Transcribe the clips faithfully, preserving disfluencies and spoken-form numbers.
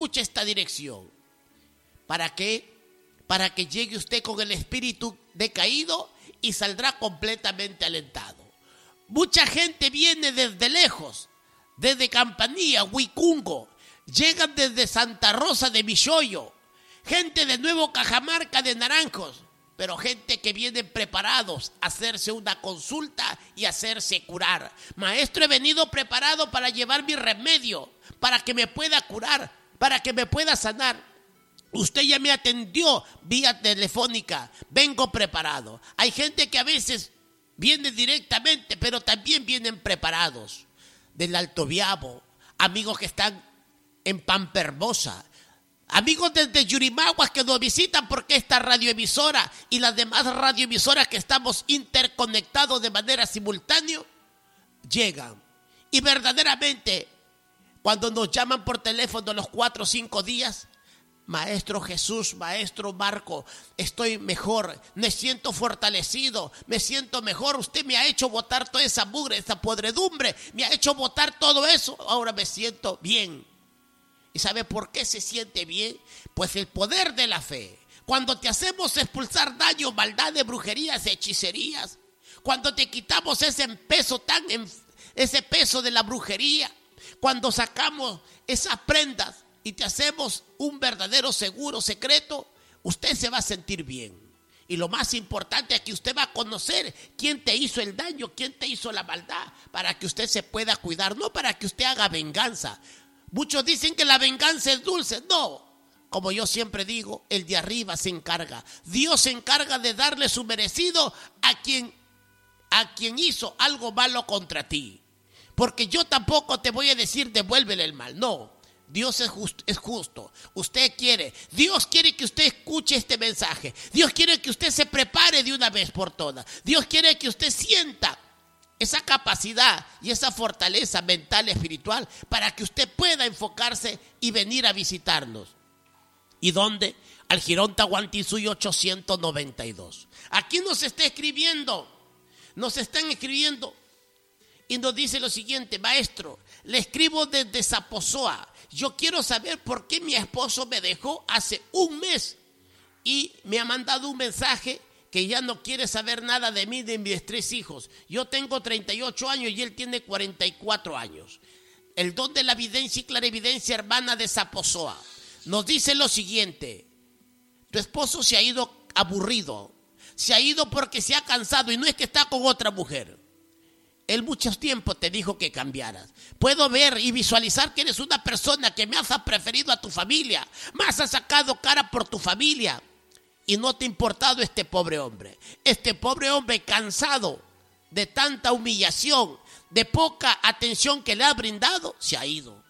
escuche esta dirección. ¿Para qué? Para que llegue usted con el espíritu decaído y saldrá completamente alentado. Mucha gente viene desde lejos, desde Campanilla, Huicungo, llegan desde Santa Rosa de Michoyo, gente de Nuevo Cajamarca, de Naranjos, pero gente que vienen preparados a hacerse una consulta y hacerse curar. Maestro, he venido preparado para llevar mi remedio, para que me pueda curar, para que me pueda sanar. Usted ya me atendió vía telefónica, vengo preparado. Hay gente que a veces viene directamente, pero también vienen preparados. Del Alto Biabo, amigos que están en Pampa Hermosa, amigos desde Yurimaguas que nos visitan porque esta radioemisora y las demás radioemisoras que estamos interconectados de manera simultánea llegan. Y verdaderamente, cuando nos llaman por teléfono los cuatro o cinco días, Maestro Jesús, Maestro Marco, estoy mejor, me siento fortalecido, me siento mejor. Usted me ha hecho botar toda esa mugre, esa podredumbre, me ha hecho botar todo eso, ahora me siento bien. ¿Y sabe por qué se siente bien? Pues el poder de la fe. Cuando te hacemos expulsar daño, maldades, brujerías, hechicerías, cuando te quitamos ese peso tan, ese peso de la brujería, cuando sacamos esas prendas y te hacemos un verdadero seguro secreto, usted se va a sentir bien. Y lo más importante es que usted va a conocer quién te hizo el daño, quién te hizo la maldad, para que usted se pueda cuidar, no para que usted haga venganza. Muchos dicen que la venganza es dulce. No, como yo siempre digo, el de arriba se encarga. Dios se encarga de darle su merecido a quien, a quien hizo algo malo contra ti. Porque yo tampoco te voy a decir devuélvele el mal, no. Dios es justo, es justo. Usted quiere, Dios quiere que usted escuche este mensaje. Dios quiere que usted se prepare de una vez por todas. Dios quiere que usted sienta esa capacidad y esa fortaleza mental y espiritual para que usted pueda enfocarse y venir a visitarnos. ¿Y dónde? Al Jirón Tahuantinsuyo ochocientos noventa y dos. Aquí nos está escribiendo, nos están escribiendo y nos dice lo siguiente: maestro, le escribo desde Zaposoa. Yo quiero saber por qué mi esposo me dejó hace un mes y me ha mandado un mensaje que ya no quiere saber nada de mí, de mis tres hijos. Yo tengo treinta y ocho años y él tiene cuarenta y cuatro años. El don de la evidencia y clarividencia, hermana de Zaposoa, nos dice lo siguiente: tu esposo se ha ido aburrido, se ha ido porque se ha cansado y no es que está con otra mujer. Él mucho tiempo te dijo que cambiaras. Puedo ver y visualizar que eres una persona que me has preferido a tu familia, más has sacado cara por tu familia. Y no te ha importado este pobre hombre. Este pobre hombre cansado de tanta humillación, de poca atención que le ha brindado, se ha ido.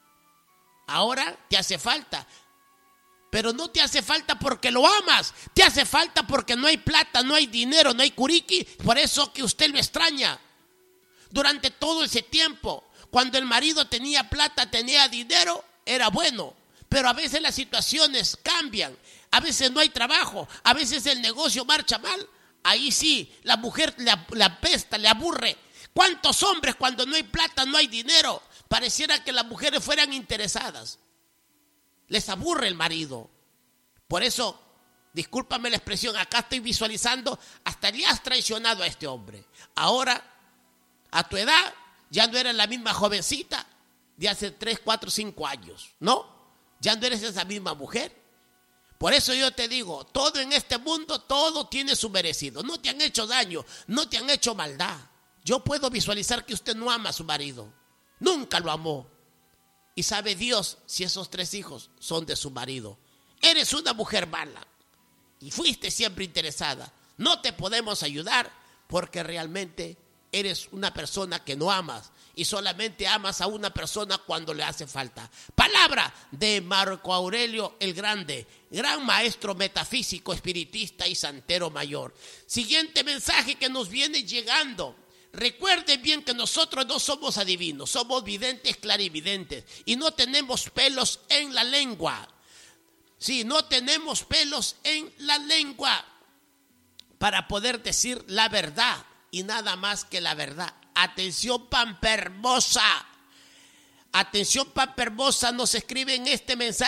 Ahora te hace falta. Pero no te hace falta porque lo amas. Te hace falta porque no hay plata, no hay dinero, no hay curiqui. Por eso que usted lo extraña. Durante todo ese tiempo, cuando el marido tenía plata, tenía dinero, era bueno. Pero a veces las situaciones cambian. A veces no hay trabajo, a veces el negocio marcha mal. Ahí sí, la mujer le, le apesta, le aburre. ¿Cuántos hombres cuando no hay plata, no hay dinero? Pareciera que las mujeres fueran interesadas. Les aburre el marido. Por eso, discúlpame la expresión, acá estoy visualizando, hasta le has traicionado a este hombre. Ahora, a tu edad, ya no eres la misma jovencita de hace tres, cuatro, cinco años, ¿no? Ya no eres esa misma mujer. Por eso yo te digo, todo en este mundo, todo tiene su merecido. No te han hecho daño, no te han hecho maldad. Yo puedo visualizar que usted no ama a su marido. Nunca lo amó. Y sabe Dios si esos tres hijos son de su marido. Eres una mujer mala y fuiste siempre interesada. No te podemos ayudar porque realmente eres una persona que no amas y solamente amas a una persona cuando le hace falta. Palabra de Marco Aurelio el Grande, gran maestro metafísico, espiritista y santero mayor. Siguiente mensaje que nos viene llegando. Recuerden bien que nosotros no somos adivinos, somos videntes, clarividentes y no tenemos pelos en la lengua. Sí, no tenemos pelos en la lengua para poder decir la verdad. Y nada más que la verdad. Atención, Pampa Hermosa. Atención, Pampa Hermosa, nos escribe en este mensaje.